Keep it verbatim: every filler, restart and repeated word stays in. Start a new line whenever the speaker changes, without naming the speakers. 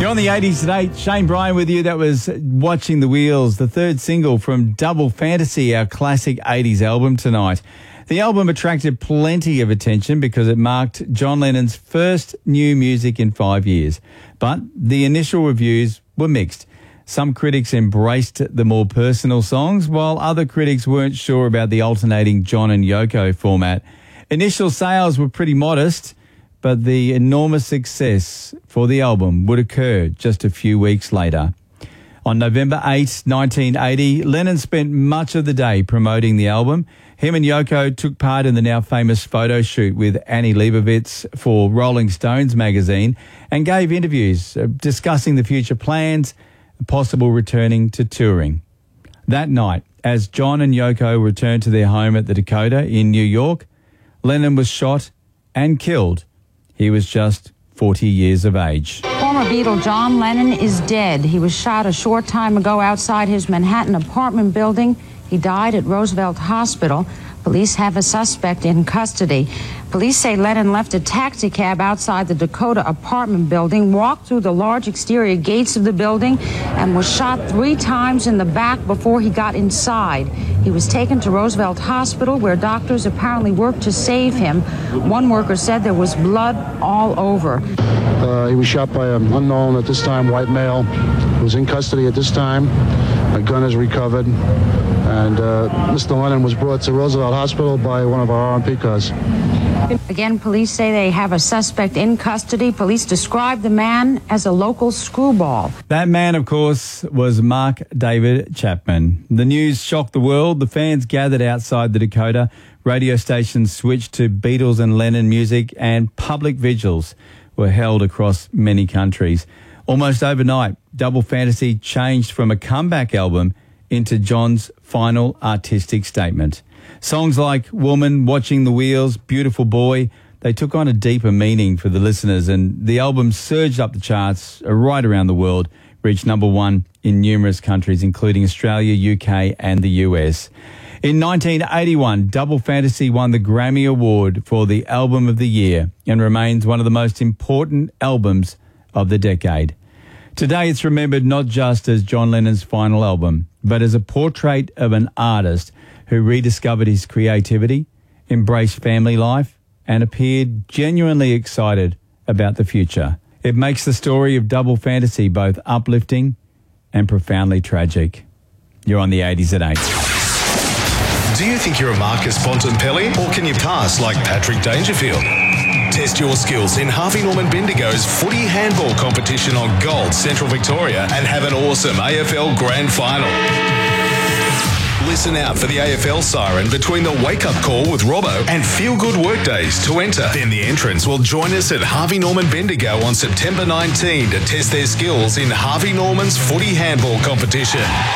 You're on the eighties today. Shane Bryan with you. That was Watching the Wheels, the third single from Double Fantasy, our classic eighties album tonight. The album attracted plenty of attention because it marked John Lennon's first new music in five years. But the initial reviews were mixed. Some critics embraced the more personal songs, while other critics weren't sure about the alternating John and Yoko format. Initial sales were pretty modest, but the enormous success for the album would occur just a few weeks later. On November eighth, nineteen eighty, Lennon spent much of the day promoting the album. Him and Yoko took part in the now famous photo shoot with Annie Leibovitz for Rolling Stones magazine and gave interviews discussing the future plans, possible returning to touring. That night, as John and Yoko returned to their home at the Dakota in New York, Lennon was shot and killed. He was just forty years of age.
Former Beatle John Lennon is dead. He was shot a short time ago outside his Manhattan apartment building. He died at Roosevelt Hospital. Police have a suspect in custody. Police say Lennon left a taxi cab outside the Dakota apartment building, walked through the large exterior gates of the building, and was shot three times in the back before he got inside. He was taken to Roosevelt Hospital, where doctors apparently worked to save him. One worker said there was blood all over.
Uh, he was shot by an unknown, at this time, white male. He was in custody at this time. A gun is recovered. And uh, Mister Lennon was brought to Roosevelt Hospital by one of our R and P cars.
Again, police say they have a suspect in custody. Police describe the man as a local screwball.
That man, of course, was Mark David Chapman. The news shocked the world. The fans gathered outside the Dakota. Radio stations switched to Beatles and Lennon music, and public vigils were held across many countries. Almost overnight, Double Fantasy changed from a comeback album into John's final artistic statement. Songs like Woman, Watching the Wheels, Beautiful Boy, they took on a deeper meaning for the listeners, and the album surged up the charts right around the world, reached number one in numerous countries, including Australia, U K and the U S. In nineteen eighty-one, Double Fantasy won the Grammy Award for the Album of the Year and remains one of the most important albums of the decade. Today it's remembered not just as John Lennon's final album, but as a portrait of an artist who rediscovered his creativity, embraced family life, and appeared genuinely excited about the future. It makes the story of Double Fantasy both uplifting and profoundly tragic. You're on the eighties at eight.
Do you think you're a Marcus Bontempelli, or can you pass like Patrick Dangerfield? Test your skills in Harvey Norman Bendigo's footy handball competition on Gold, Central Victoria, and have an awesome A F L Grand Final. Listen out for the A F L siren between the wake-up call with Robbo and feel-good workdays to enter. Then the entrants will join us at Harvey Norman Bendigo on September nineteenth to test their skills in Harvey Norman's footy handball competition.